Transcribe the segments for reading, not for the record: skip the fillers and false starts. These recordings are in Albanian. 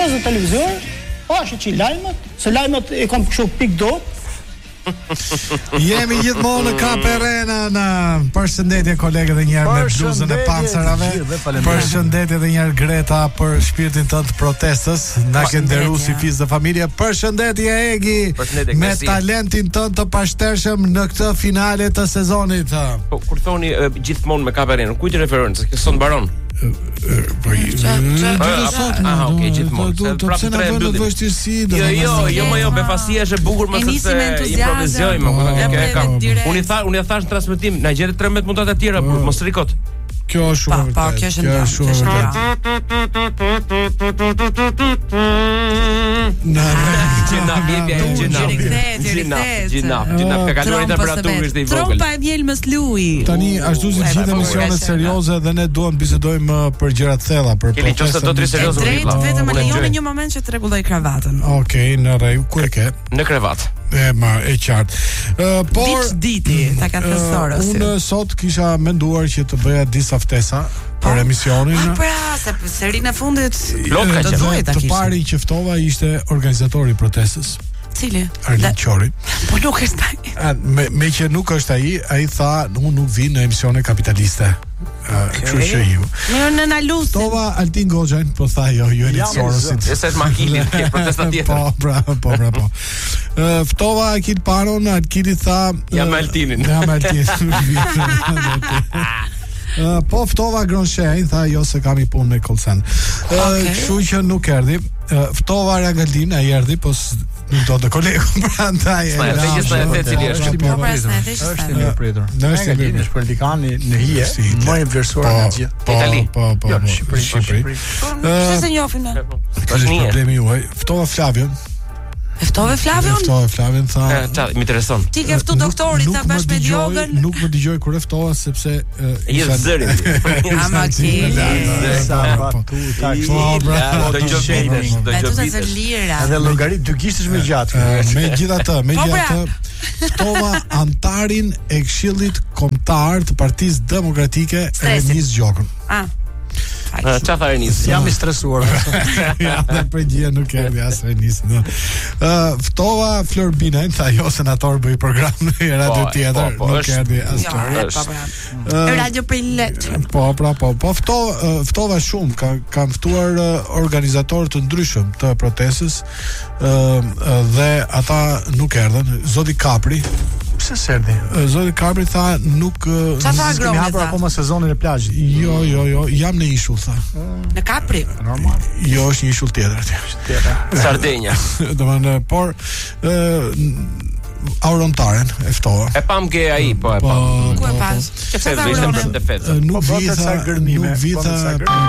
pozë televizor, pashë që lajmet, se lajmet e kam kështu pik do. Jemi gjithmonë në Kaperena në përshëndetje kolegë dhe njerë me bluzën e pancerave. Përshëndetje dhe njerë Greta për shpirtin tënd protestës. Na ke nderuar si fis dhe familje. Përshëndetje Egi me talentin tënd të pashtershëm në këtë finale të sezonit. Po kur thoni gjithmonë me Kaperena, kujt i referon se son baron? Okej, gjithmonë. Pse na bën të vështirësi? Jo, befasia është e bukur më se improvizojmë. Unë thash në transmetim, na gjetë 13 mundat e tjera, por mos rikot. Kjo është shumë vërtet. Kjo është shumë. Gjina, ka kaluar temperaturë ishte i vogël. Trompa e mjelmës Lui. Tani ashtu si gjithë emisionet serioze dhe ne duam bisedojmë për gjëra të thella, për protestën. Keni qoftë do të serioze drejt, vetëm lejoni një moment që të rregulloj kravatën. Okej, në rregull, ku e ke? Në krevat. E qartë. Por diti, ta ka thësorë. Unë sot kisha menduar që të bëja disa ftesa për emisionin. Pra, se serinë e fundit të pari që ftova ishte organizatori i protestës. Cili? Arlin Qori. Po nuk është ai. Me që nuk është ai tha, unë nuk vi në emisione kapitaliste. Kështu që ju. Në Nalusin. Ftova Altin Goxhën, po tha jo Elit Sorosit. Ese të makilin, ke protesta tjetër. Po. Ftova Akil Paron, Akili tha jam Altinin. Po ftova Gronshein, tha jo se kam I punë me Kolsen. Kështu që nuk erdhi. Ftova Ragaldin, ai erdhi, po nuk do të kolegu prandaj. Është një pritur. Është politikani në hije, më I vlerësuar nga gjithë. Itali. Po, Shqipëri. Pse se njohim ne? Është problemi juaj. Ftova Flavion. Ftove Flavion tha. Më intereson. Ti ke ftu doktorin ta bashkë me jogën. Nuk më dëgjoj kur e ftova sepse isha zëri. Ama ti. Do të lira. Edhe llogarit dy gishtesh më gjatë. Megjithatë, ftova antarin e Këshillit Kombëtar të Partisë Demokratike Enis Gjokën. Qa tha Enis? Jam I stresuar. Ja, dhe përgjigje nuk erdhi as Enis. Ftova Flor Binajn, tha jo senator bëj program në radio tjetër, nuk erdhi as. Radio për letë. Po, ftova shumë, kam ftuar organizatorë të ndryshëm të protestës dhe ata nuk erdhen. Zoti Kapri. Pse s'erdhi? Zoti Kapri tha nuk kemi hapur akoma sezonin e plazhit. Jo, jam në ishull tha. Në Kapri? Normal. Jo, është një ishull tjetër. Sardenja. Domethënë, por Aurontaren e ftova. E pam ke ai, po e pam. Ku e pas? Çfarë do ishte për defetë? Nuk vita.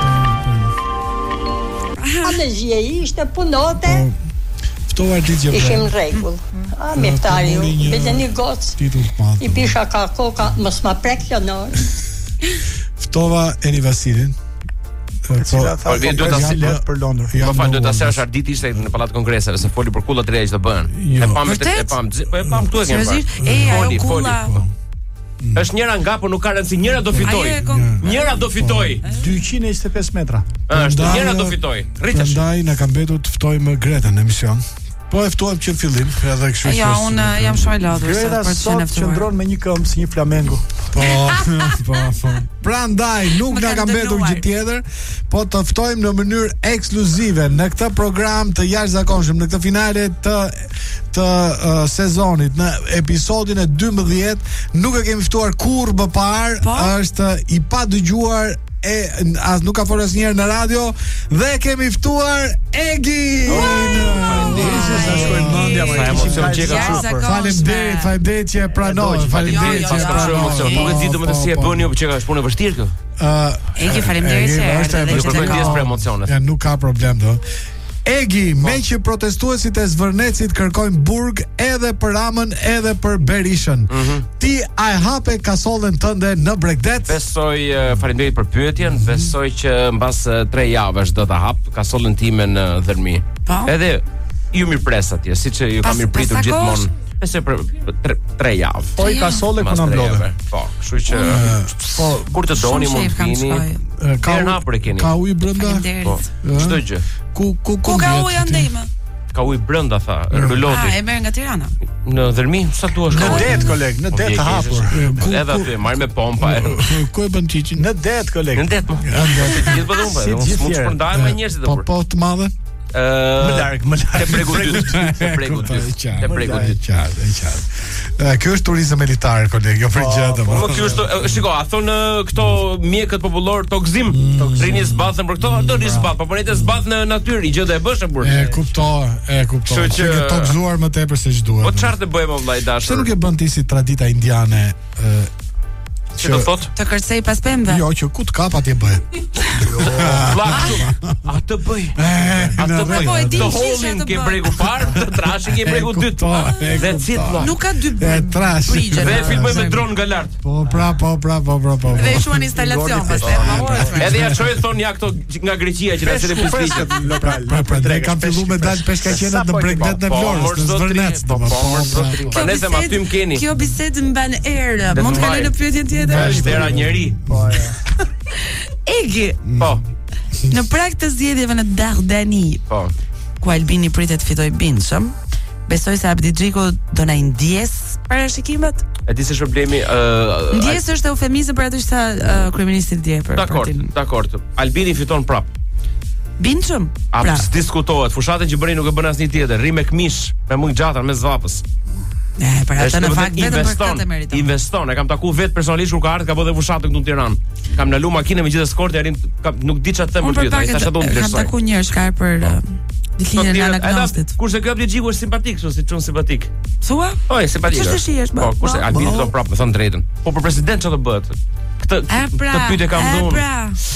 Alergjia ishte punote. Ftova digje. Ishim në rregull. Mjeftari ju, bile një gocë. I pisha ka koka, mos ma prek lënor. Ftova Eni Vasilin. Do ta sillet për Londër. Po fal do ta serash Arditi ishte në Pallat Kongreseve se foli për kullat e reja që do bëhen. E pam këtu e kemi. Kulla. Është njëra nga, po nuk ka rëndësi, njëra do fitoj. Njëra do fitoj. 225 metra. Është njëra do fitoj. Rritesh. Prandaj na ka mbetur të ftojmë Gretën në emision. Po e ftuam që fillim, edhe kështu. Ja, unë jam shumë e lodhur për të qenë ftuar. Qëndron me një këmbë si një flamengo. Po. Prandaj nuk na ka mbetur gjë tjetër, po të ftojmë në mënyrë ekskluzive në këtë program të jashtëzakonshëm, në këtë finale të sezonit, në episodin e 12, nuk e kemi ftuar kurrë më parë, është I padëgjuar as nuk ka folur asnjëherë në radio dhe kemi ftuar Egi. Faleminderit që e pranoi. Nuk e di domethënë si e bëni, po që është punë e vështirë kjo. Egi, faleminderit që erdhe. Për emocionet. Ja, nuk ka problem do. Egi, me që protestuesit e Zvërnecit kërkojnë burg edhe për Ramën edhe për Berishën. Ti a e hape kasollën tënde në Bregdet? Besoj, faleminderit për pyetjen, besoj që mbas 3 javësh do ta hap kasollën time në Dërmi. Edhe ju mirpres atje, siç ju kam mirëpritur gjithmonë. Besoj për 3 javë. Po I kasollë ku na mblodhe. Po, kështu që kur të doni mund të vini. Ka ujë brenda? Çdo gjë. Ku ka ujë andejmë? Ka ujë brenda tha, ruloti. E merr nga Tirana. Në Dërmi, sa duash? Në det, koleg, në det të hapur. Edhe aty marr me pompa. Ku e bën çiçin? Në det, koleg. Në det. Gjithë po dhumba. Mund të shpërndajmë me njerëzit apo. Po të madhe. Më larg. Te bregu dytë. Te bregu dytë. Kjo është turizëm elitar, koleg, jo për gjë. Po kjo është, shiko, a thon këto mjekët popullor tokzim, rini zbathën për këto, do ri zbath, po po zbath në natyrë, gjë do e bësh apo? E kuptoj. Që tokzuar më tepër se ç'duhet. Po çfarë të bëjmë vllai dashur? Pse nuk e bën ti si tradita indiane? Që do thot? Të kërcej pas pemëve? Jo, që ku të kap atje bëj. A të bëj. Të hollin ke bregu parë, të trashin ke bregu dytë. Dhe citla. Nuk ka dy brigje. Dhe filmoj me dron nga lart. Po. Dhe shuan instalacion pastaj. Edhe ja çoj thon ja këto nga Greqia që na sele pistëqet lokal. Ne kam filluar me dal peshkaqenat në Bregdet në Florës, në Zvërnec. Po nëse ma tym keni. Kjo bisedë mban erë. Mund të kaloj në pyetjen tjetër? Është era njeri. Po. Egi. Po. Në prag të zgjedhjeve në Dardani, po, ku Albini pritet fitoj bindshëm, besoj se Abdixhiku do na ndjes parashikimet? E di se është problemi. Ndjes është eufemizëm për atë që tha kryeministri dje për. Dakor. Albini fiton prap. Bindshëm? Pra, diskutohet. Fushatën që bëri nuk e bën asnjë tjetër. Rri me këmish, me mungë gjatën, me zvapës. Për atë në fakt vetëm për këtë meriton. Investon, e kam taku vetë personalisht kur ka ardhur, ka bëu dhe fushatë këtu në Tiranë. Kam ndalu makinën me gjithë skortë, nuk di çfarë them për ty, ai thashë do të vlerësoj. Kam taku një shkar për ditëlindjen e anagnostit. Kurse ky Abdixhiku është simpatik, kështu si çon simpatik. Thua? Po, është simpatik. Ç'është shihesh më? Po, kurse Albini do prapë, me thënë drejtën. Po për president çfarë do bëhet? Këtë pyetje kam dhënë.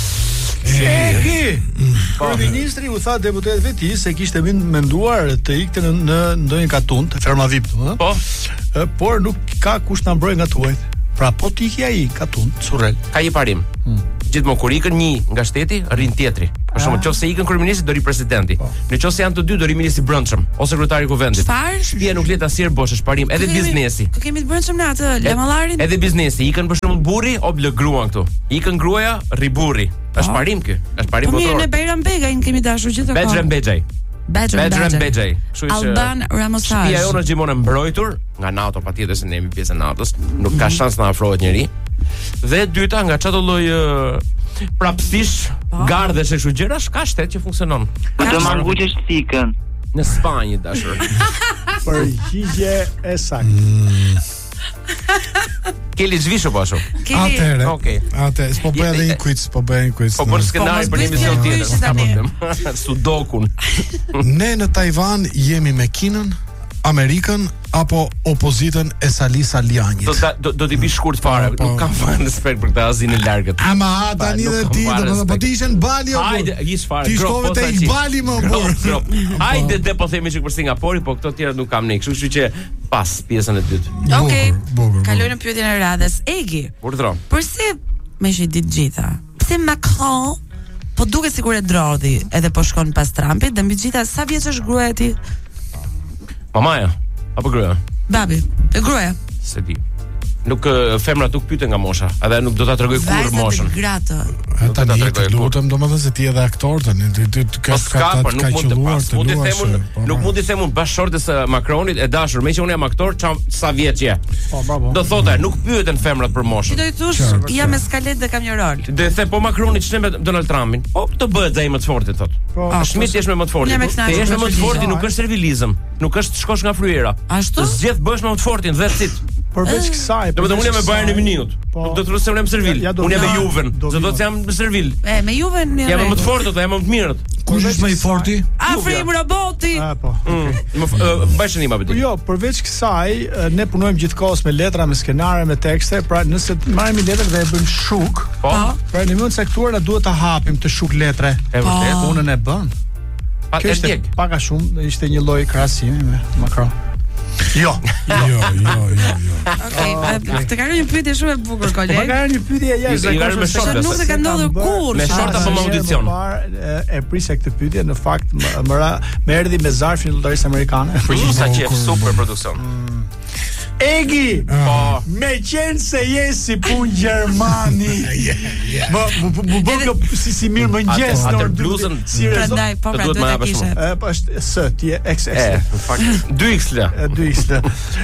Kryeministri u tha deputetëve të tij se kishte menduar të ikte në ndonjë katun, të ferma VIP, domethënë. Po. Por nuk ka kush ta mbrojë nga tuajt. Pra po të ikë ai katun, surrel. Ka një parim. Gjithmonë kur ikën një nga shteti, rrin tjetri. Për shembull, nëse ikën kryeministri, do ri presidenti. Nëse janë të dy, do ri ministri i brendshëm ose sekretari i kuvendit. Shtëpia nuk let asnjëherë bosh, është parim, edhe biznesi. Ku kemi të brendshëm në atë lamallarin? Edhe biznesi, ikën për shembull burri, o blë gruan këtu. Ikën gruaja, rri burri. Është parim ky. Është parim botror. Po mirë, ne Bajram Begajin kemi dashur gjithë kohën. Bajram Bexhaj. Alban Ramosaj. Shtëpia jonë është gjithmonë e mbrojtur nga NATO, patjetër se ne jemi pjesë e NATO-s, nuk ka shans na afrohet njëri. Dhe dyta, nga çdo lloj prapësish, gardhesh e kështu gjërash, ka shtet që funksionon. Do marrësh fikën në Spanjë dashur. Përgjigje e saktë. Keli zhvishu po ashtu. Atëre. Okej. Atë, s'po bëj edhe një quiz, Po për skenari për një mision tjetër. Sudokun. Ne në Taiwan jemi me Kinën, Amerikën apo opozitën e Sali Salianit. Do t'i bi shkurt fare, nuk kam fare respekt për këtë azinë e largët. Ama tani dhe ti, po ti ishen Bali o. Hajde, ish fare. Ti shkove te i Bali më burr. Hajde dhe po themi që për Singapori, po këto tjera nuk kam ne, kështu që pas pjesën e dytë. Okej. Kaloj në pyetjen e radhës. Egi. Urdhro. Përse më shi ditë gjitha? Pse Macron po duket sikur e drodhi edhe po shkon pas Trumpit, dhe mbi gjitha sa vjeç është gruaja e tij? Mamaja apo gruaja? Babi, e gruaja. Se di. Nuk femrat nuk pyeten nga mosha, edhe nuk do ta tregoj kurrë moshën. Gratë. Tani lutem domethënë se ti edhe aktor tani, ti ka nuk mund të them unë bashkëshortes së Macronit e dashur, meqë unë jam aktor, sa vjeç je. Po, bravo. Do thotë, nuk pyeten femrat për moshën. Ti do i thosh, jam me skalet dhe kam një rol. Do i them po Macronit ç'ne me Donald Trumpin. Po të bëhet ai më të fortë thotë. Po, Schmidt është më të fortë. Ti je më të fortë, nuk është servilizëm, nuk është shkosh nga fryera. Ashtu? Zgjedh bësh më të fortin dhe cit. Përveç kësaj, unë jam me Bayern Munich. Nuk do të thotë se unë jam servil. Unë jam me Juven. Do të thotë se jam servil. Me Juven jam më të fortë, jam më të mirët. Kush është më i forti? Afrim Roboti. Po. Bashkëni më bëti. Jo, përveç kësaj, ne punojmë gjithkohës me letra, me skenare, me tekste, pra nëse marrim letër dhe e bëjmë shuk, pra në mënyrë caktuar na duhet ta hapim të shuk letre. E vërtet, punën e bën. Kjo është pak a shumë, ishte një lloj krahasimi me Macron. Jo. Okej, të kanë një pyetje shumë e bukur koleg. Ma kanë një pyetje jashtëzakonshme. Nuk të ka ndodhur kurrë. Me shorta apo me audicion. E prisja këtë pyetje, në fakt më erdhi me zarfin e lotarisë amerikane. Përgjithësa që është super produksion. Egi. Po. Me qenë se je si pun Gjermani. Më bëgë si mirë mëngjes në orë bluzën. Prandaj, po pra duhet ta kishe. Po është S, ti je XX. Në fakt 2X. 2X.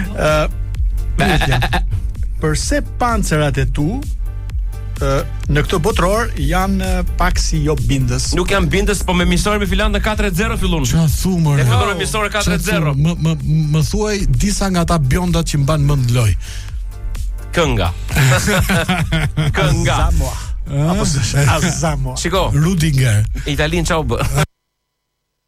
Përse pancerat e tu në këtë botror janë pak si jo bindës. Nuk janë bindës, po me misorë me filan në 4-0 fillun. Qa thumër. E fillon me misorë 4-0. Më thuaj disa nga ta bjondat që mban mend loj. Kënga. Apo Azamoa. Shiko, Rudiger. Italin çau bë.